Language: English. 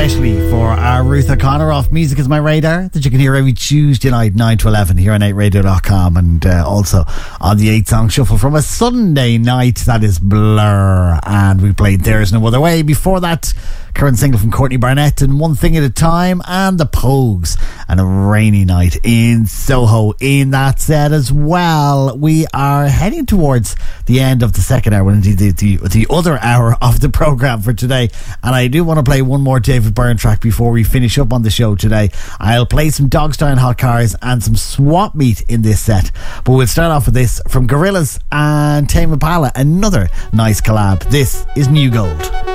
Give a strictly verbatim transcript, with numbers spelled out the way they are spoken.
especially for our Ruth O'Connor off Music Is My Radar, that you can hear every Tuesday night nine to eleven here on eight radio dot com, and uh, also on the eight song shuffle from a Sunday night. That is Blur, and we played There's No Other Way. Before that, current single from Courtney Barnett and One Thing at a Time, and the Pogues and A Rainy Night in Soho. In that set as well, we are heading towards the end of the second hour, indeed the, the, the other hour of the programme for today, and I do want to play one more David Byrne track before we finish up on the show today. I'll play some Dogstyle Hot Cars and some Swap Meat in this set, but we'll start off with this from Gorillaz and Tame Impala, another nice collab. This is New Gold.